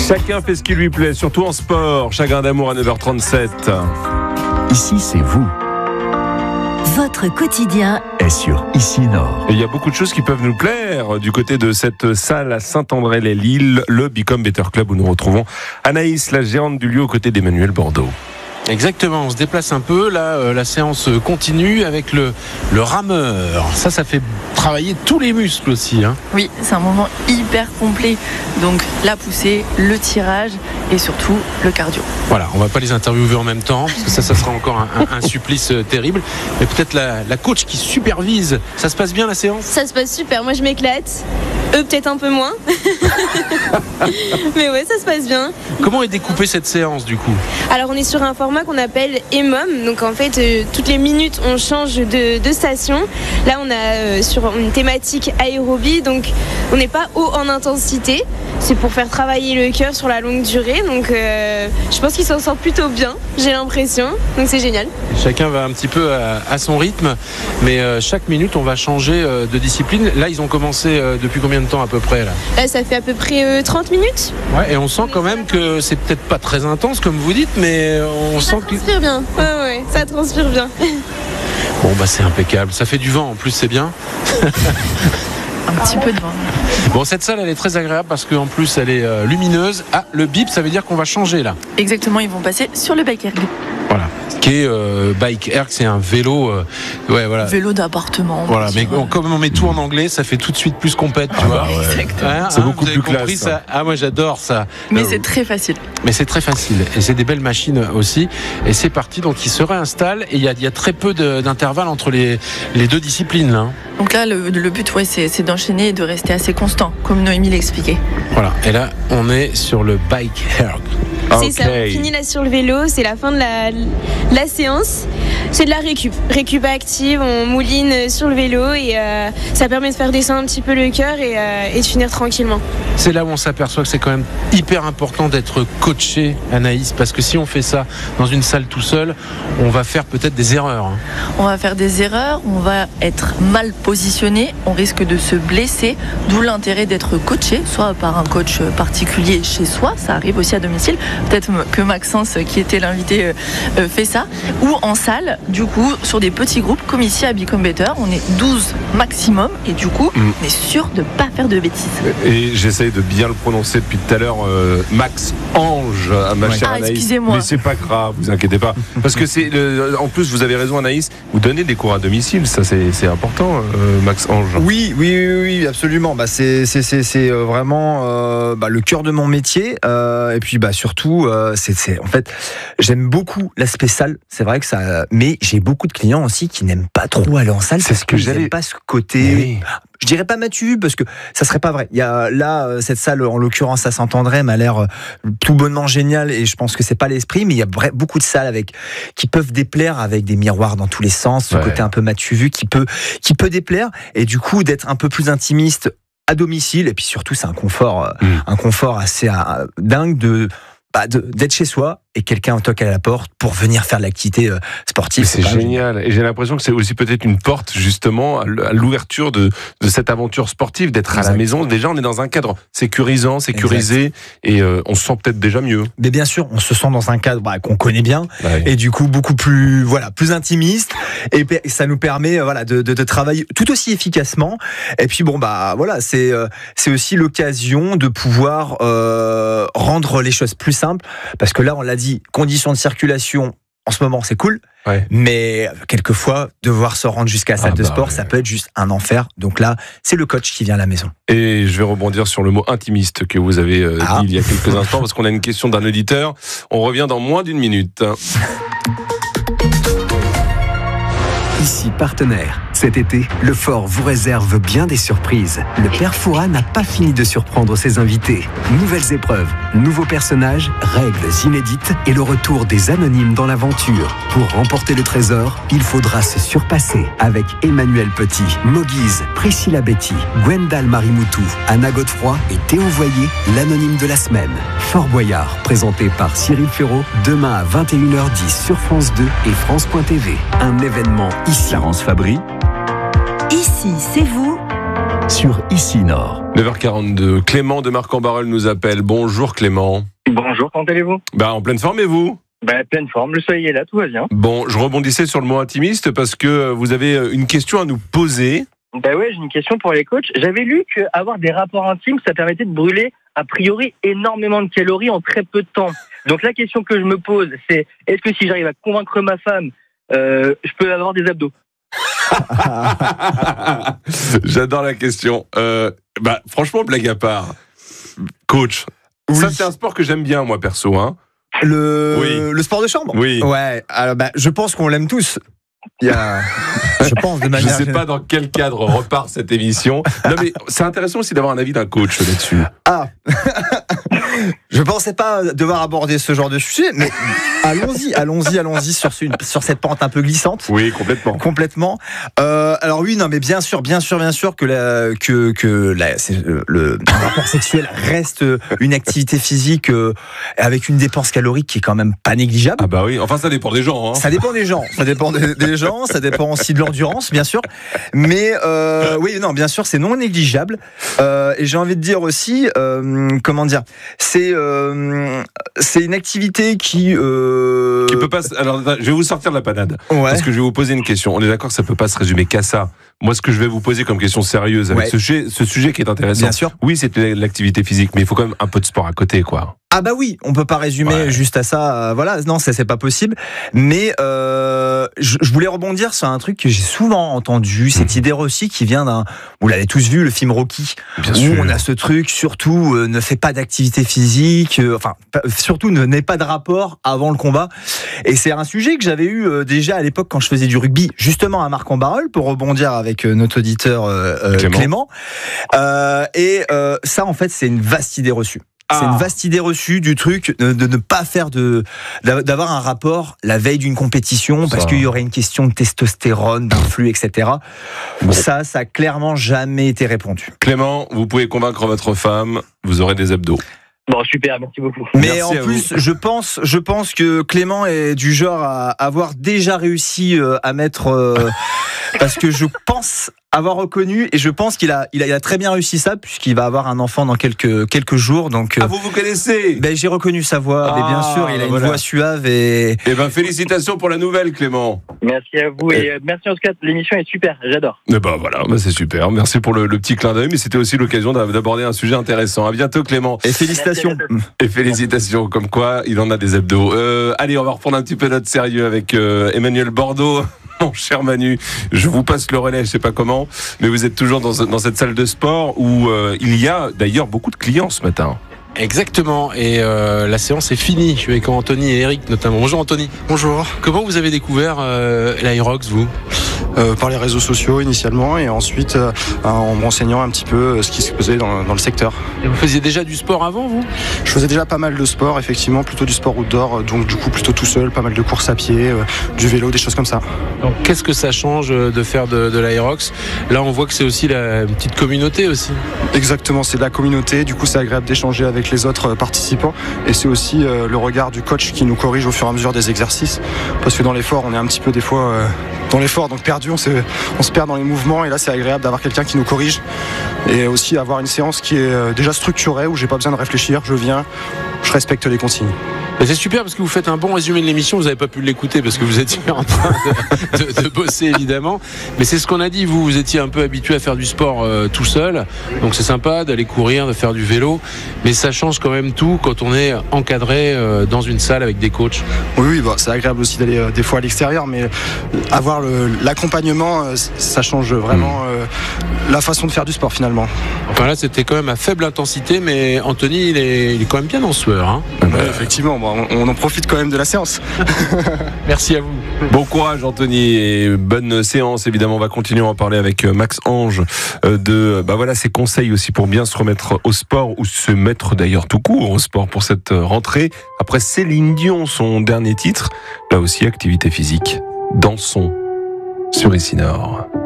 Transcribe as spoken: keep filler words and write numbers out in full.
Chacun fait ce qui lui plaît, surtout en sport. Chagrin d'amour à neuf heures trente-sept. Ici, c'est vous. Votre quotidien est sur Ici Nord. Et il y a beaucoup de choses qui peuvent nous plaire du côté de cette salle à Saint-André-les-Lilles, le Become Better Club, où nous retrouvons Anaïs, la gérante du lieu, aux côtés d'Emmanuel Bordeaux. Exactement, on se déplace un peu. Là, euh, la séance continue avec le, le rameur. Ça, ça fait travailler tous les muscles aussi. Hein. Oui, c'est un moment hyper complet. Donc, la poussée, le tirage et surtout le cardio. Voilà, on va pas les interviewer en même temps, parce que ça, ça sera encore un, un, un supplice terrible. Mais peut-être la, la coach qui supervise. Ça se passe bien la séance ? Ça se passe super, moi je m'éclate. Eux peut-être un peu moins. Mais ouais, ça se passe bien. Comment est découpée cette séance du coup ? Alors on est sur un format qu'on appelle E M O M. Donc en fait, euh, toutes les minutes on change de, de station. Là on a euh, sur une thématique aérobie. Donc on n'est pas haut en intensité. C'est pour faire travailler le cœur sur la longue durée. Donc euh, je pense qu'ils s'en sortent plutôt bien, j'ai l'impression. Donc c'est génial. Chacun va un petit peu à, à son rythme. Mais euh, chaque minute on va changer euh, de discipline. Là ils ont commencé euh, depuis combien de temps à peu près là ? Là ça fait à peu près euh, trente minutes. Ouais, et on sent quand même que c'est peut-être pas très intense comme vous dites, mais on ça sent que... Ça transpire bien, ouais ouais, ça transpire bien. Bon bah c'est impeccable, ça fait du vent en plus, c'est bien. Un petit peu de vent. Bon, cette salle elle est très agréable parce qu'en plus elle est euh, lumineuse. Ah, le bip, ça veut dire qu'on va changer là. Exactement, ils vont passer sur le bike erg. Voilà, qui est euh, bike erg, c'est un vélo, euh, ouais voilà. Vélo d'appartement. Voilà, mais on, comme on met tout en anglais, ça fait tout de suite plus compète, tu ah vois. Bah ouais. Exactement. Hein, c'est hein, beaucoup plus classe. Ça. Ah moi j'adore ça. Mais euh, c'est très facile. Mais c'est très facile et c'est des belles machines aussi. Et c'est parti, donc ils se réinstallent et il y a, y a très peu de, d'intervalle entre les, les deux disciplines là. Hein. Donc là, le, le but, ouais, c'est, c'est d'enchaîner et de rester assez constant, comme Noémie l'expliquait. Voilà, et là, on est sur le bike erg. C'est okay. ça, on finit là sur le vélo, c'est la fin de la, la séance. C'est de la récup, récup active, on mouline sur le vélo et euh, ça permet de faire descendre un petit peu le cœur et, euh, et de finir tranquillement. C'est là où on s'aperçoit que c'est quand même hyper important d'être coaché, Anaïs, parce que si on fait ça dans une salle tout seul, on va faire peut-être des erreurs. Hein. On va faire des erreurs, on va être mal positionné, on risque de se blesser, d'où l'intérêt d'être coaché, soit par un coach particulier chez soi, ça arrive aussi à domicile, peut-être que Maxence, qui était l'invité, fait ça, ou en salle, du coup, sur des petits groupes, comme ici à Become Better, on est douze maximum, et du coup, mmh. on est sûr de ne pas faire de bêtises. Et j'essaye de bien le prononcer depuis tout à l'heure, euh, Max Ange, à ma ouais. chère ah, Anaïs. Excusez-moi. Mais c'est pas grave, vous inquiétez pas. Parce que c'est, le, en plus, vous avez raison, Anaïs, vous donnez des cours à domicile, ça c'est, c'est important, euh, Max Ange. Oui, oui, oui, oui absolument. Bah, c'est, c'est, c'est, c'est vraiment euh, bah, le cœur de mon métier. Euh, et puis, bah, surtout, euh, c'est, c'est, en fait, j'aime beaucoup l'aspect salle. C'est vrai que ça. Mais j'ai beaucoup de clients aussi qui n'aiment pas trop aller en salle. C'est ce que j'allais. N'aiment pas ce côté. Oui. Je dirais pas Mathieu, parce que ça serait pas vrai. Il y a là, cette salle, en l'occurrence à Saint-André, m'a l'air tout bonnement géniale et je pense que c'est pas l'esprit, mais il y a beaucoup de salles avec, qui peuvent déplaire avec des miroirs dans tous les sens, ce ouais. côté un peu Mathieu vu qui peut, qui peut déplaire et du coup d'être un peu plus intimiste à domicile et puis surtout c'est un confort, mmh. un confort assez euh, dingue de, bah, de, d'être chez soi. Et quelqu'un toque à la porte pour venir faire de l'activité euh, sportive. C'est, c'est génial. génial. Et j'ai l'impression que c'est aussi peut-être une porte justement à l'ouverture de, de cette aventure sportive, d'être exact. À la maison. Déjà, on est dans un cadre sécurisant, sécurisé, exact. Et euh, on se sent peut-être déjà mieux. Mais bien sûr, on se sent dans un cadre bah, qu'on connaît bien, ouais. Et du coup beaucoup plus, voilà, plus intimiste. Et, et ça nous permet, voilà, de, de, de travailler tout aussi efficacement. Et puis bon bah voilà, c'est euh, c'est aussi l'occasion de pouvoir euh, rendre les choses plus simples, parce que là, on l'a dit, conditions de circulation, en ce moment, c'est cool. Ouais. Mais quelquefois, devoir se rendre jusqu'à la salle ah de bah sport, ouais. ça peut être juste un enfer. Donc là, c'est le coach qui vient à la maison. Et je vais rebondir sur le mot intimiste que vous avez euh, ah. dit il y a quelques instants, parce qu'on a une question d'un auditeur. On revient dans moins d'une minute. Ici partenaire. Cet été, le Fort vous réserve bien des surprises. Le Père Fouras n'a pas fini de surprendre ses invités. Nouvelles épreuves, nouveaux personnages, règles inédites et le retour des anonymes dans l'aventure. Pour remporter le trésor, il faudra se surpasser avec Emmanuel Petit, Moguise, Priscilla Betty, Gwendal Marimoutou, Anna Godefroy et Théo Voyer, l'anonyme de la semaine. Fort Boyard, présenté par Cyril Ferraud, demain à vingt et une heures dix sur France deux et France point T V. Un événement ici. Laurence Fabry. Ici, c'est vous. sur Ici Nord. neuf heures quarante-deux, Clément de Marc-en-Barœul nous appelle. Bonjour Clément. Bonjour, comment allez-vous ? Bah, en pleine forme et vous ? Bah, pleine forme, le soleil est là, tout va bien. Bon, je rebondissais sur le mot intimiste parce que vous avez une question à nous poser. Bah ouais, j'ai une question pour les coachs. J'avais lu qu'avoir des rapports intimes, ça permettait de brûler a priori énormément de calories en très peu de temps. Donc la question que je me pose, c'est est-ce que si j'arrive à convaincre ma femme, euh, je peux avoir des abdos ? J'adore la question. Euh, bah, franchement, blague à part, coach, Oui. ça c'est un sport que j'aime bien moi perso. Hein. Le, Oui. le sport de chambre. Oui. Ouais. Alors, bah, je pense qu'on l'aime tous. Il y a, je pense de Je manière. sais pas dans quel cadre repart cette émission. Non mais c'est intéressant aussi d'avoir un avis d'un coach là-dessus. Ah. Je pensais pas devoir aborder ce genre de sujet, mais allons-y, allons-y, allons-y sur, ce- sur cette pente un peu glissante. Oui, complètement. Complètement. Euh, alors oui, non, mais bien sûr, bien sûr, bien sûr que la, que que la, c'est, euh, le rapport sexuel reste une activité physique euh, avec une dépense calorique qui est quand même pas négligeable. Ah bah oui, enfin ça dépend des gens. Hein. Ça dépend des gens, ça dépend des, des gens, ça dépend aussi de l'endurance, bien sûr. Mais euh, oui, non, bien sûr, c'est non négligeable. Euh, et j'ai envie de dire aussi, euh, comment dire, c'est euh, c'est une activité qui euh... Qui peut pas. se- Alors, je vais vous sortir de la panade. Ouais. Parce que je vais vous poser une question. On est d'accord que ça peut pas se résumer qu'à ça. Moi, ce que je vais vous poser comme question sérieuse avec Ouais. ce, sujet, ce sujet qui est intéressant. Bien sûr. Oui, c'est l'activité physique, mais il faut quand même un peu de sport à côté, quoi. Ah bah oui, on peut pas résumer Ouais. juste à ça. euh, voilà, non, ça c'est pas possible. Mais euh, je, je voulais rebondir sur un truc que j'ai souvent entendu, cette Mhm. idée reçue qui vient d'un. Vous l'avez tous vu, le film Rocky, Bien où sûr. on a ce truc. Surtout, euh, ne fais pas d'activité physique. euh, enfin, pas- surtout ne n'aie pas de rapport avant le combat. Et c'est un sujet que j'avais eu euh, déjà à l'époque quand je faisais du rugby, justement à Marc-en-Barœul, pour rebondir avec euh, notre auditeur euh, euh, Clément. Clément. Euh, et euh, ça, en fait, c'est une vaste idée reçue. C'est Ah. une vaste idée reçue du truc de, de ne pas faire de d'avoir un rapport la veille d'une compétition parce Ça. qu'il y aurait une question de testostérone, d'influx, et cetera. Bon. Ça, ça a clairement jamais été répondu. Clément, vous pouvez convaincre votre femme, vous aurez des abdos. Bon, super, merci beaucoup. Mais Merci en à plus, je pense, je pense que Clément est du genre à avoir déjà réussi euh, à mettre, euh, parce que je pense avoir reconnu et je pense qu'il a, il a, il a très bien réussi ça puisqu'il va avoir un enfant dans quelques quelques jours. Donc, euh, Ah, vous vous connaissez ben, j'ai reconnu sa voix. mais bien Ah, sûr, il a une voilà. voix suave et Eh ben, félicitations pour la nouvelle, Clément. Merci à vous et euh, merci en tout cas, l'émission est super, j'adore. Eh ben voilà, ben c'est super. Merci pour le, le petit clin d'œil, mais c'était aussi l'occasion d'a- d'aborder un sujet intéressant. À bientôt, Clément. et félicitations. Et félicitations, comme quoi il en a des abdos. Euh, allez, on va reprendre un petit peu notre sérieux avec euh, Emmanuel Bordeaux. Mon cher Manu, je vous passe le relais, je sais pas comment, mais vous êtes toujours dans, ce- dans cette salle de sport où euh, il y a d'ailleurs beaucoup de clients ce matin. Exactement, et euh, la séance est finie. Je suis avec Anthony et Eric notamment. Bonjour Anthony. Bonjour. Comment vous avez découvert euh, l'Aerox, vous ? Euh, par les réseaux sociaux initialement et ensuite euh, en me renseignant un petit peu euh, ce qui se faisait dans, dans le secteur. Et vous faisiez déjà du sport avant, vous ? Je faisais déjà pas mal de sport, effectivement, plutôt du sport outdoor, euh, donc du coup plutôt tout seul, pas mal de courses à pied, euh, du vélo, des choses comme ça. Donc, qu'est-ce que ça change de faire de, de l'Aerox ? Là, on voit que c'est aussi la une petite communauté aussi. Exactement, c'est de la communauté, du coup c'est agréable d'échanger avec les autres euh, participants et c'est aussi euh, le regard du coach qui nous corrige au fur et à mesure des exercices parce que dans l'effort on est un petit peu des fois euh, dans l'effort donc perdu, on se, on se perd dans les mouvements et là c'est agréable d'avoir quelqu'un qui nous corrige et aussi avoir une séance qui est euh, déjà structurée où j'ai pas besoin de réfléchir, je viens, je respecte les consignes. Et c'est super parce que vous faites un bon résumé de l'émission. Vous n'avez pas pu l'écouter parce que vous étiez en train de, de, de bosser évidemment. Mais c'est ce qu'on a dit. Vous, vous étiez un peu habitué à faire du sport euh, tout seul. Donc c'est sympa d'aller courir, de faire du vélo. Mais ça change quand même tout quand on est encadré euh, dans une salle avec des coachs. Oui, oui bah, c'est agréable aussi d'aller euh, des fois à l'extérieur, mais euh, avoir le- l'accompagnement, euh, ça change vraiment euh, la façon de faire du sport finalement. Enfin là, c'était quand même à faible intensité. Mais Anthony, il est, il est quand même bien en sueur. Hein. Ouais, effectivement, bon, on, on en profite quand même de la séance. Merci à vous. Bon courage Anthony et bonne séance évidemment. On va continuer à en parler avec Max Ange euh, de bah voilà ses conseils aussi pour bien se remettre au sport ou se mettre d'ailleurs tout court au sport pour cette rentrée. Après Céline Dion, son dernier titre, là aussi activité physique. Dansons sur Ici Nord.